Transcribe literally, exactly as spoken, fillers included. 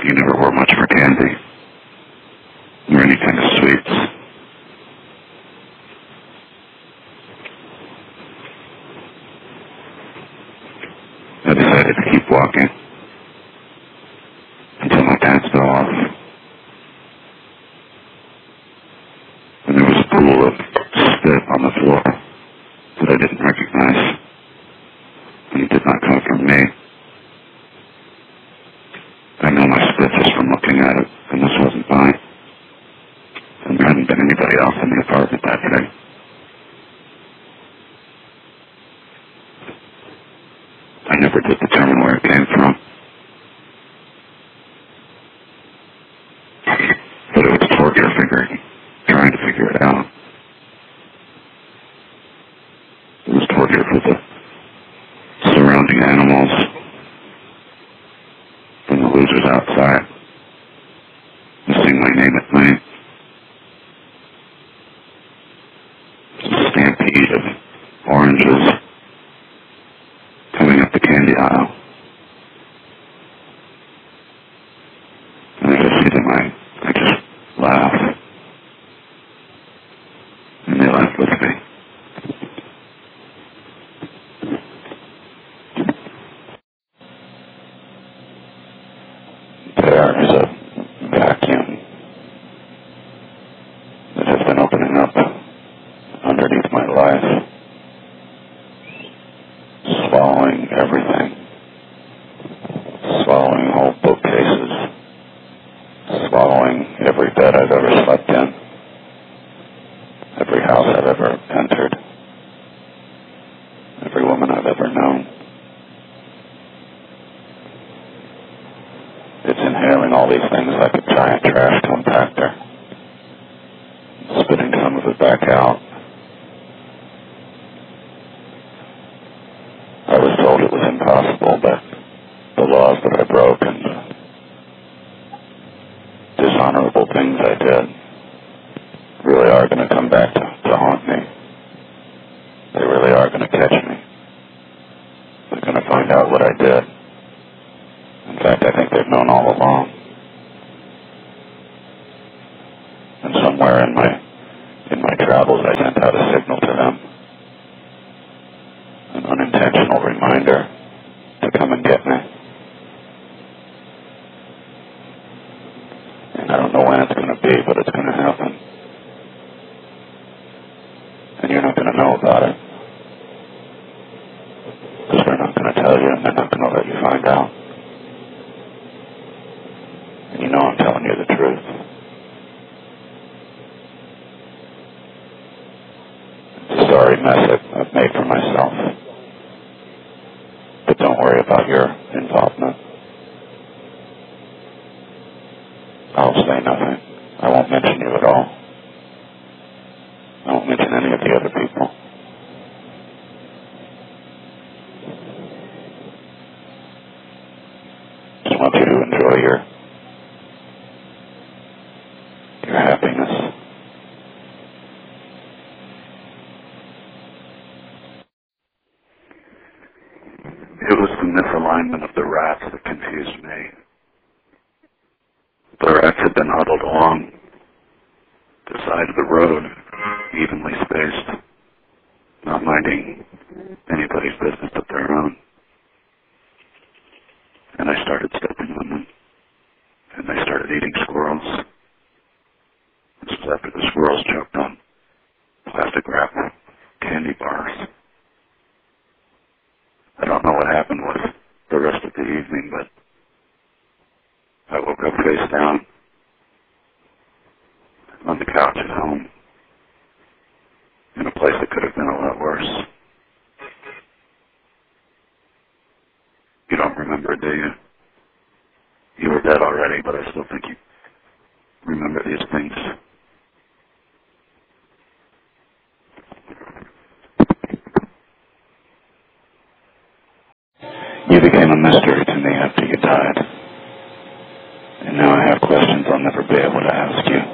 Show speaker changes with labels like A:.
A: you never were much for candy or any kind of sweets. I decided to keep walking until my pants fell off. And there was a pool of spit on the floor that I didn't recognize. And it did not come from me. I know my spit just from looking at it, and this wasn't mine. And there hadn't been anybody else in the apartment that day. I never did determine where it came from. But it was torture figuring, trying to figure it out. It was torture for the surrounding animals, from the losers outside, to sing my name at night. A stampede of oranges coming up the candy aisle. And as I see them, I, I just laugh. And they laugh with me. There is a vacuum that has been opening up underneath my life, swallowing everything, swallowing whole bookcases, swallowing every bed I've ever slept in, every house I've ever entered, every woman I've ever known. It's inhaling all these things like a giant trash compactor, spitting some of it back out. I was told it was impossible, but the laws that I broke and the dishonorable things I did really are going to come back to, to haunt me. They really are going to catch me. They're going to find out what I did. In fact, I think they've known all along. And somewhere in my in my travels, I sent out a signal to them, an unintentional reminder to come and get me. And I don't know when it's going to be, but it's going to happen. And you're not going to know about it. Because they're not going to tell you, and they're not going to let you find out. And you know I'm telling you the truth. It's a sorry mess I've made for myself. But don't worry about your involvement. I'll say nothing. I won't mention you at all. I won't mention any of the other people. Just want you to enjoy your your happiness. It was the misalignment of the rats that confused me. The rats had been huddled along the side of the road, evenly spaced, not minding anybody's business but their own. And I started stepping on them, and they started eating squirrels. This was after the squirrels choked on plastic wrap candy bars. I don't know what happened with the rest of the evening, but I woke up face down on the couch at home in a place that could have been a lot worse. You don't remember, do you? You were dead already, but I still think you remember these things. You became a mystery to me after you died. And now I have questions I'll never be able to ask you.